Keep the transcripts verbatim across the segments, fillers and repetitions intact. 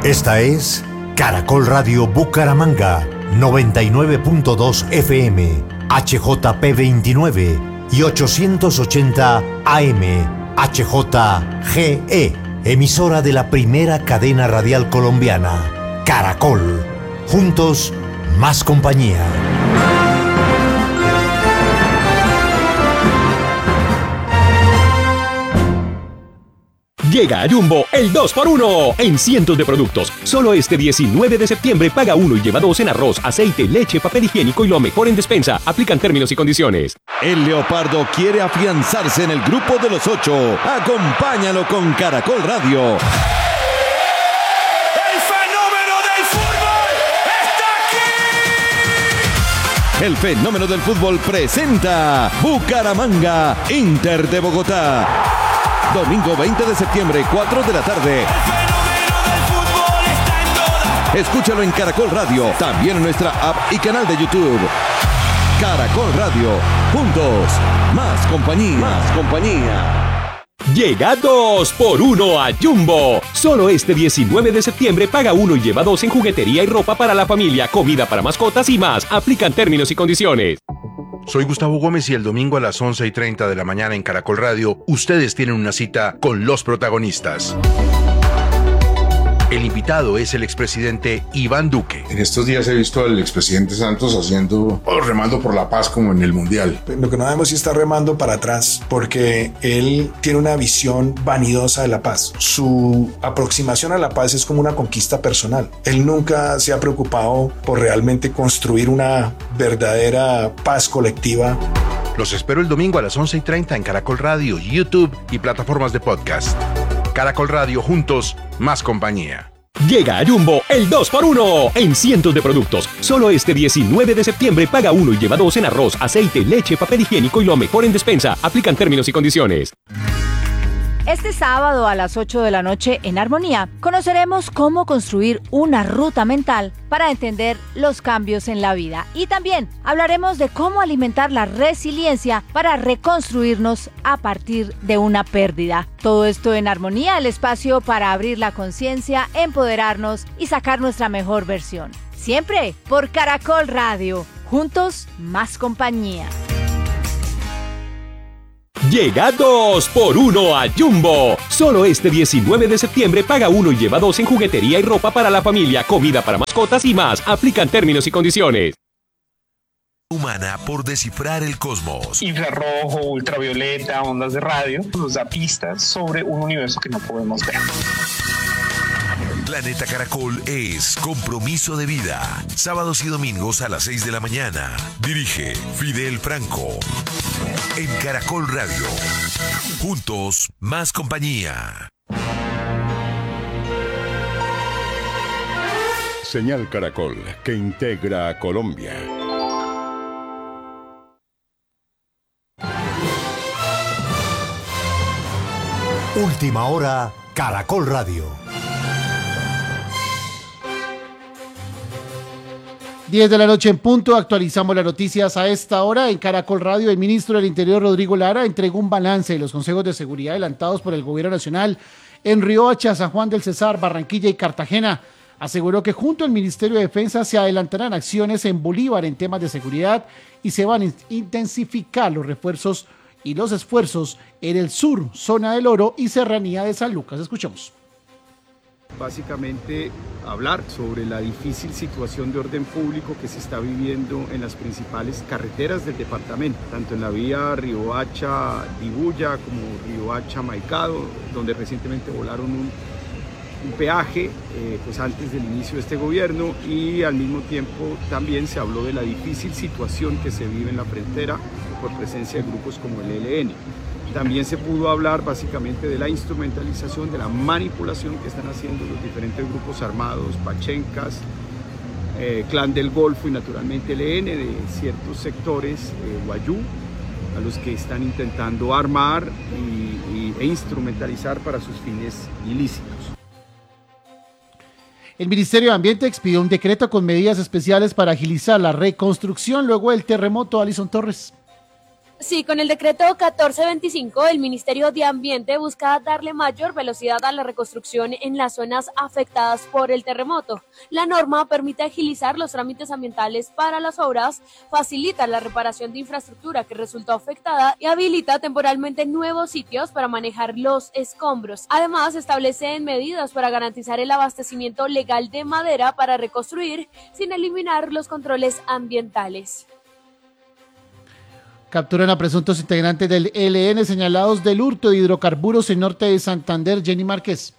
Esta es Caracol Radio Bucaramanga, noventa y nueve punto dos F M, H J P veintinueve y ochocientos ochenta A M, H J G E, emisora de la primera cadena radial colombiana, Caracol. Juntos, más compañía. Llega a Jumbo el dos por uno en cientos de productos. Solo este diecinueve de septiembre paga uno y lleva dos en arroz, aceite, leche, papel higiénico y lo mejor en despensa. Aplican términos y condiciones. El Leopardo quiere afianzarse en el grupo de los ocho. Acompáñalo con Caracol Radio. ¡El fenómeno del fútbol está aquí! El fenómeno del fútbol presenta Bucaramanga, Inter de Bogotá. Domingo veinte de septiembre, cuatro de la tarde. El fenómeno del fútbol está en todas. Escúchalo en Caracol Radio, también en nuestra app y canal de YouTube. Caracol Radio, juntos, más compañía, más compañía. Llega dos por uno a Jumbo. Solo este diecinueve de septiembre paga uno y lleva dos en juguetería y ropa para la familia, comida para mascotas y más. Aplican términos y condiciones. Soy Gustavo Gómez y el domingo a las once y treinta de la mañana en Caracol Radio, ustedes tienen una cita con los protagonistas. El invitado es el expresidente Iván Duque. En estos días he visto al expresidente Santos haciendo, o remando por la paz como en el Mundial. Lo que no vemos es si está remando para atrás, porque él tiene una visión vanidosa de la paz. Su aproximación a la paz es como una conquista personal. Él nunca se ha preocupado por realmente construir una verdadera paz colectiva. Los espero el domingo a las once y treinta en Caracol Radio, YouTube y plataformas de podcast. Caracol Radio, juntos, más compañía. Llega a Jumbo el dos por uno en cientos de productos. Solo este diecinueve de septiembre paga uno y lleva dos en arroz, aceite, leche, papel higiénico y lo mejor en despensa. Aplican términos y condiciones. Este sábado a las ocho de la noche en Armonía conoceremos cómo construir una ruta mental para entender los cambios en la vida. Y también hablaremos de cómo alimentar la resiliencia para reconstruirnos a partir de una pérdida. Todo esto en Armonía, el espacio para abrir la conciencia, empoderarnos y sacar nuestra mejor versión. Siempre por Caracol Radio. Juntos, más compañía. Llega dos por uno a Jumbo. Solo este diecinueve de septiembre paga uno y lleva dos en juguetería y ropa para la familia, comida para mascotas y más. Aplican términos y condiciones. Humana por descifrar el cosmos. Infrarrojo, ultravioleta, ondas de radio, nos da pistas sobre un universo que no podemos ver. Planeta Caracol es compromiso de vida. Sábados y domingos a las seis de la mañana. Dirige Fidel Franco. En Caracol Radio. Juntos, más compañía. Señal Caracol, que integra a Colombia. Última hora, Caracol Radio. diez de la noche en punto, actualizamos las noticias a esta hora. En Caracol Radio, el ministro del Interior, Rodrigo Lara, entregó un balance de los consejos de seguridad adelantados por el gobierno nacional en Riohacha, San Juan del Cesar, Barranquilla y Cartagena. Aseguró que junto al Ministerio de Defensa se adelantarán acciones en Bolívar en temas de seguridad y se van a intensificar los refuerzos y los esfuerzos en el sur, zona del Oro y serranía de San Lucas. Escuchemos. Básicamente hablar sobre la difícil situación de orden público que se está viviendo en las principales carreteras del departamento, tanto en la vía Riohacha-Dibuya como Riohacha-Maicado, donde recientemente volaron un, un peaje eh, pues antes del inicio de este gobierno, y al mismo tiempo también se habló de la difícil situación que se vive en la frontera por presencia de grupos como el E L N. También se pudo hablar básicamente de la instrumentalización, de la manipulación que están haciendo los diferentes grupos armados, Pachencas, eh, Clan del Golfo y naturalmente el E L N de ciertos sectores, eh, Guayú, a los que están intentando armar y, y, e instrumentalizar para sus fines ilícitos. El Ministerio de Ambiente expidió un decreto con medidas especiales para agilizar la reconstrucción luego del terremoto. Alison Torres. Sí, con el decreto catorce veinticinco, el Ministerio de Ambiente busca darle mayor velocidad a la reconstrucción en las zonas afectadas por el terremoto. La norma permite agilizar los trámites ambientales para las obras, facilita la reparación de infraestructura que resultó afectada y habilita temporalmente nuevos sitios para manejar los escombros. Además, establecen medidas para garantizar el abastecimiento legal de madera para reconstruir sin eliminar los controles ambientales. Capturan a presuntos integrantes del E L N señalados del hurto de hidrocarburos en norte de Santander. Jenny Márquez.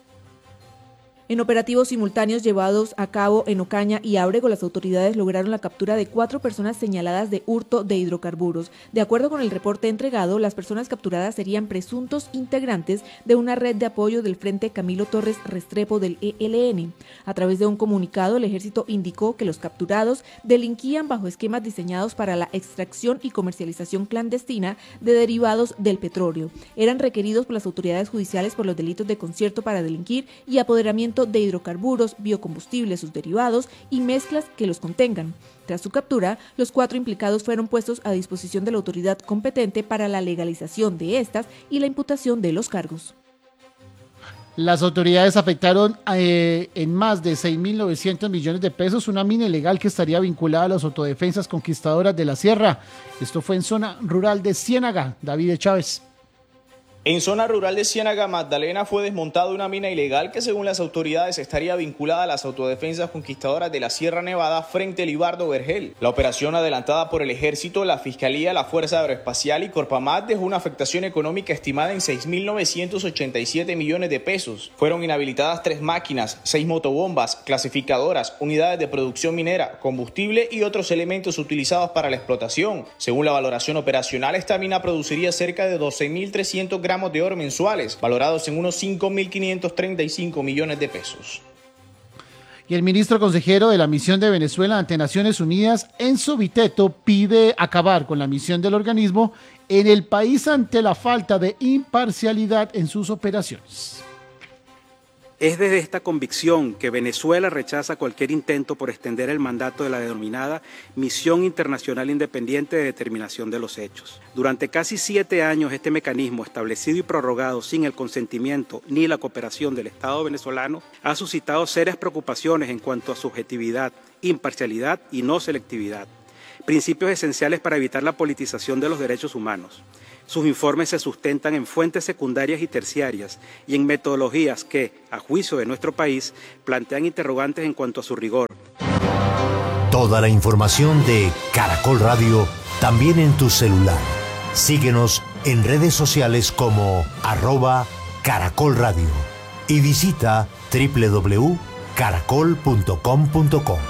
En operativos simultáneos llevados a cabo en Ocaña y Ábrego, las autoridades lograron la captura de cuatro personas señaladas de hurto de hidrocarburos. De acuerdo con el reporte entregado, las personas capturadas serían presuntos integrantes de una red de apoyo del Frente Camilo Torres Restrepo del E L N. A través de un comunicado, el ejército indicó que los capturados delinquían bajo esquemas diseñados para la extracción y comercialización clandestina de derivados del petróleo. Eran requeridos por las autoridades judiciales por los delitos de concierto para delinquir y apoderamiento de hidrocarburos, biocombustibles, sus derivados y mezclas que los contengan. Tras su captura, los cuatro implicados fueron puestos a disposición de la autoridad competente para la legalización de estas y la imputación de los cargos. Las autoridades afectaron eh, en más de seis mil novecientos millones de pesos una mina ilegal que estaría vinculada a las autodefensas conquistadoras de la Sierra. Esto fue en zona rural de Ciénaga. David Chávez. En zona rural de Ciénaga, Magdalena, fue desmontada una mina ilegal que según las autoridades estaría vinculada a las autodefensas conquistadoras de la Sierra Nevada frente al Ibardo Vergel. La operación, adelantada por el Ejército, la Fiscalía, la Fuerza Aeroespacial y Corpamat, dejó una afectación económica estimada en seis mil novecientos ochenta y siete millones de pesos. Fueron inhabilitadas tres máquinas, seis motobombas, clasificadoras, unidades de producción minera, combustible y otros elementos utilizados para la explotación. Según la valoración operacional, esta mina produciría cerca de doce mil trescientos gramos de oro mensuales, valorados en unos cinco mil quinientos treinta y cinco millones de pesos. Y el ministro consejero de la misión de Venezuela ante Naciones Unidas, Enzo Viteto, pide acabar con la misión del organismo en el país ante la falta de imparcialidad en sus operaciones. Es desde esta convicción que Venezuela rechaza cualquier intento por extender el mandato de la denominada Misión Internacional Independiente de Determinación de los Hechos. Durante casi siete años este mecanismo, establecido y prorrogado sin el consentimiento ni la cooperación del Estado venezolano, ha suscitado serias preocupaciones en cuanto a subjetividad, imparcialidad y no selectividad, principios esenciales para evitar la politización de los derechos humanos. Sus informes se sustentan en fuentes secundarias y terciarias y en metodologías que, a juicio de nuestro país, plantean interrogantes en cuanto a su rigor. Toda la información de Caracol Radio también en tu celular. Síguenos en redes sociales como arroba Caracol Radio y visita doble u doble u doble u punto caracol punto com punto co.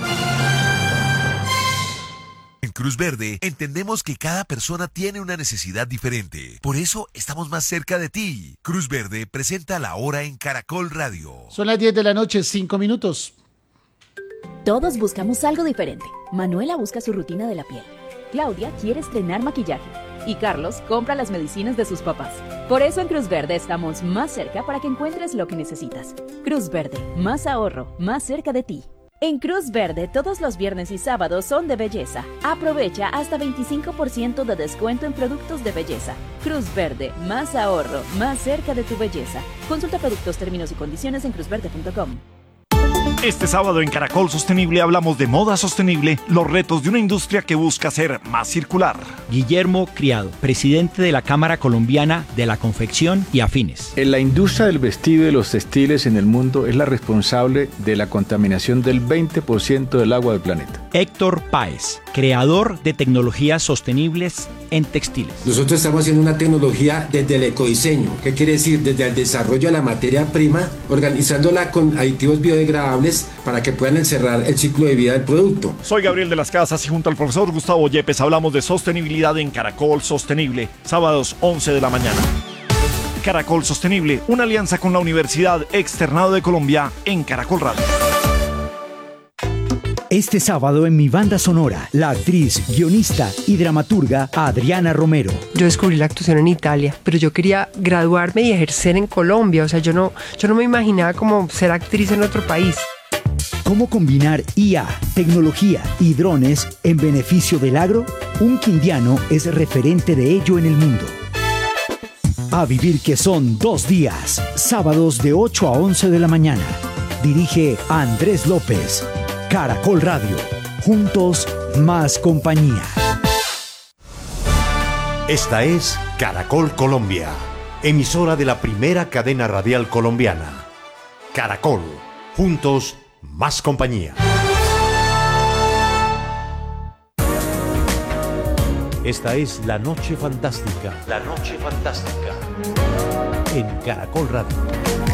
En Cruz Verde entendemos que cada persona tiene una necesidad diferente. Por eso estamos más cerca de ti. Cruz Verde presenta La Hora en Caracol Radio. Son las diez de la noche, cinco minutos. Todos buscamos algo diferente. Manuela busca su rutina de la piel. Claudia quiere estrenar maquillaje. Y Carlos compra las medicinas de sus papás. Por eso en Cruz Verde estamos más cerca para que encuentres lo que necesitas. Cruz Verde, más ahorro, más cerca de ti. En Cruz Verde, todos los viernes y sábados son de belleza. Aprovecha hasta veinticinco por ciento de descuento en productos de belleza. Cruz Verde, más ahorro, más cerca de tu belleza. Consulta productos, términos y condiciones en cruz verde punto com. Este sábado en Caracol Sostenible hablamos de moda sostenible, los retos de una industria que busca ser más circular. Guillermo Criado, presidente de la Cámara Colombiana de la Confección y Afines. En la industria del vestido y de los textiles en el mundo es la responsable de la contaminación del veinte por ciento del agua del planeta. Héctor Páez, creador de tecnologías sostenibles en textiles. Nosotros estamos haciendo una tecnología desde el ecodiseño. ¿Qué quiere decir? Desde el desarrollo de la materia prima, organizándola con aditivos biodegradables para que puedan encerrar el ciclo de vida del producto. Soy Gabriel de las Casas y junto al profesor Gustavo Yepes hablamos de sostenibilidad en Caracol Sostenible, sábados once de la mañana. Caracol Sostenible, una alianza con la Universidad Externado de Colombia en Caracol Radio. Este sábado en Mi Banda Sonora, la actriz, guionista y dramaturga Adriana Romero. Yo descubrí la actuación en Italia, pero yo quería graduarme y ejercer en Colombia. O sea, yo no, yo no me imaginaba como ser actriz en otro país. ¿Cómo combinar I A, tecnología y drones en beneficio del agro? Un quindiano es referente de ello en el mundo. A vivir que son dos días, sábados de ocho a once de la mañana. Dirige Andrés López. Caracol Radio. Juntos, más compañía. Esta es Caracol Colombia, emisora de la primera cadena radial colombiana. Caracol. Juntos, más compañía. Esta es La Noche Fantástica. La Noche Fantástica. En Caracol Radio.